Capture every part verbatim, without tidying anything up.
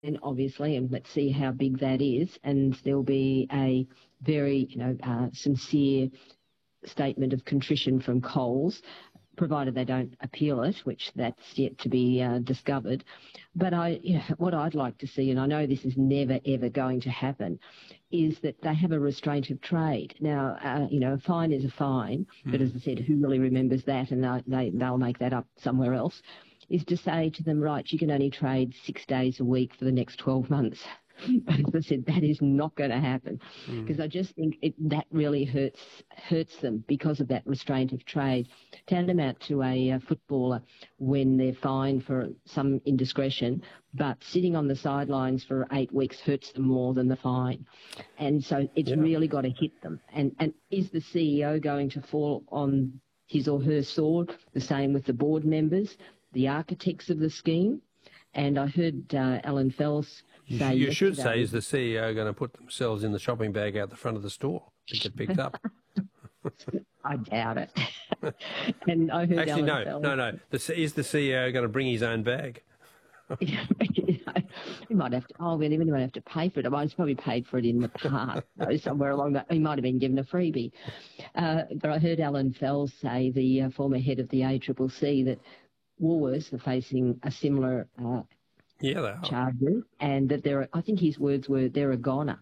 obviously, and let's see how big that is. And there'll be a very, you know, uh, sincere statement of contrition from Coles, provided they don't appeal it, which that's yet to be uh, discovered. But I, you know, what I'd like to see, and I know this is never, ever going to happen, is that they have a restraint of trade. Now, uh, you know, a fine is a fine, mm. but as I said, who really remembers that, and they, they, they'll make that up somewhere else, is to say to them, right, you can only trade six days a week for the next twelve months. But as I said, that is not going to happen, because mm. I just think it, that really hurts hurts them because of that restraint of trade. Tantamount to a, a footballer when they're fined for some indiscretion, but sitting on the sidelines for eight weeks hurts them more than the fine. And so it's yeah. really got to hit them. And, and is the C E O going to fall on his or her sword? The same with the board members, the architects of the scheme. And I heard uh, Alan Fells say You should say, is the C E O going to put themselves in the shopping bag out the front of the store to get picked up? I doubt it. And I heard Actually, Alan no, Fells, no, no. The, is the C E O going to bring his own bag? You know, he might have to, oh, well, he might have to pay for it. Well, he's probably paid for it in the past, though, somewhere along that. He might have been given a freebie. Uh, but I heard Alan Fells say, the uh, former head of the A C C C, that Woolworths are facing a similar uh, yeah, they are. charges, and that they're, I think his words were, they're a goner.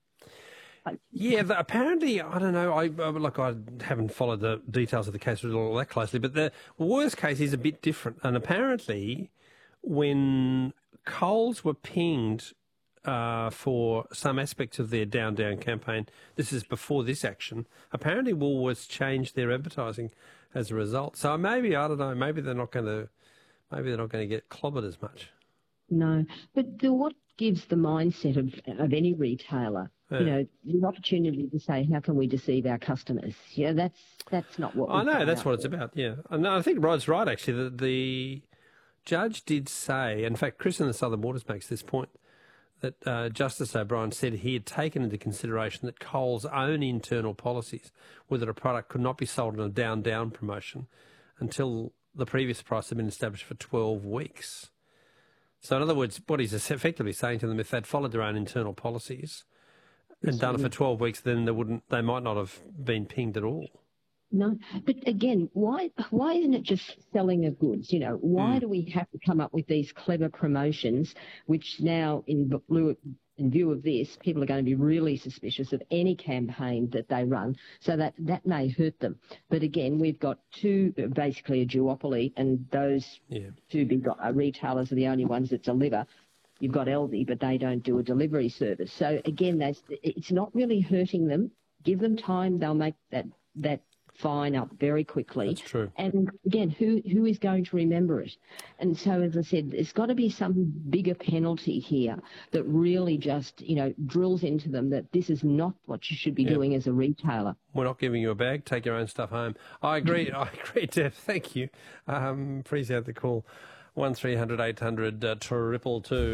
Yeah, the, apparently, I don't know, I like I haven't followed the details of the case all that closely, but the Woolworths case is a bit different. And apparently, when Coles were pinged uh, for some aspects of their Down Down campaign, this is before this action, apparently Woolworths changed their advertising as a result. So maybe, I don't know, maybe they're not going to, maybe they're not going to get clobbered as much. No, but the, what gives the mindset of, of any retailer, yeah. you know, the opportunity to say, how can we deceive our customers? You know, that's that's not what I know, that's what for. it's about, yeah. And I think Rod's right, actually, that the judge did say, in fact, Chris in the Southern Waters makes this point, that uh, Justice O'Brien said he had taken into consideration that Coles' own internal policies were that a product could not be sold on a down-down promotion until the previous price had been established for twelve weeks. So in other words, what he's effectively saying to them, if they'd followed their own internal policies and done it for twelve weeks, then they wouldn't, they might not have been pinged at all. No, but again, why why isn't it just selling of goods? You know, why mm. do we have to come up with these clever promotions, which now, in blue, in view of this, people are going to be really suspicious of any campaign that they run, so that that may hurt them. But again, we've got two, basically a duopoly, and those yeah. two big uh, retailers are the only ones that deliver. You've got Aldi, but they don't do a delivery service. So again, that's, it's not really hurting them. Give them time; they'll make that that. fine up very quickly. That's true. And again, who who is going to remember it? And so, as I said, there's got to be some bigger penalty here that really just, you know, drills into them that this is not what you should be yep. doing as a retailer. We're not giving you a bag. Take your own stuff home. I agree. I agree, Deb. Thank you. Um, appreciate the call. One three hundred eight hundred uh, triple two.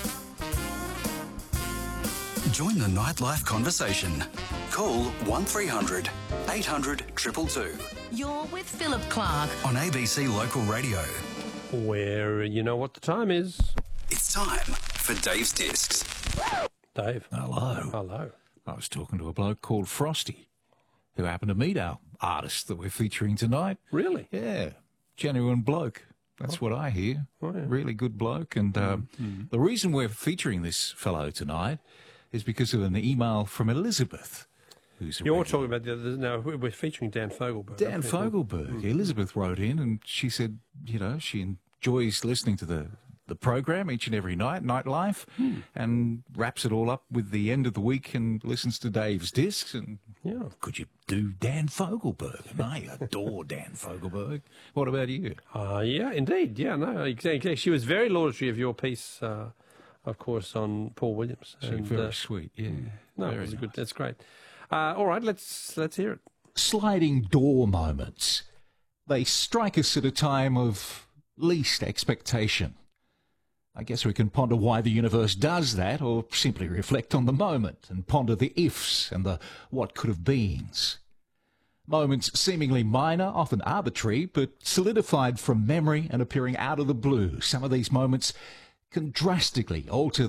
Join the nightlife conversation. Call one three hundred eight hundred two two two. You're with Philip Clark on A B C Local Radio. Where you know what the time is. It's time for Dave's Discs. Dave. Hello. Hello. I was talking to a bloke called Frosty, who happened to meet our artist that we're featuring tonight. Really? Yeah. Genuine bloke. That's oh. what I hear. Oh, yeah. Really good bloke. And um, mm-hmm. the reason we're featuring this fellow tonight is because of an email from Elizabeth. Who's You're regular. talking about the other, no, we're featuring Dan Fogelberg. Dan Fogelberg. Mm-hmm. Elizabeth wrote in and she said, you know, she enjoys listening to the, the program each and every night, Nightlife, mm. and wraps it all up with the end of the week and listens to Dave's Discs. And yeah. could you do Dan Fogelberg? And I adore Dan Fogelberg. What about you? Uh, yeah, indeed. Yeah, no, exactly. She was very laudatory of your piece, uh, of course, on Paul Williams. She's and, very uh, sweet, yeah. No, very it was nice. good. That's great. Uh, all right, let's let's hear it. Sliding door moments. They strike us at a time of least expectation. I guess we can ponder why the universe does that, or simply reflect on the moment and ponder the ifs and the what could have beens. Moments seemingly minor, often arbitrary, but solidified from memory and appearing out of the blue. Some of these moments can drastically alter